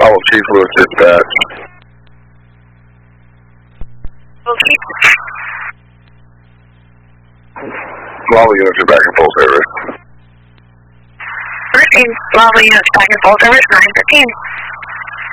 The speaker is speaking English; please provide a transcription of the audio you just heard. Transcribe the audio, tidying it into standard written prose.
Bravo, Chief Lewis dispatch. Okay. Bravo units are back in full service. Bravo units back in full service, 9:15.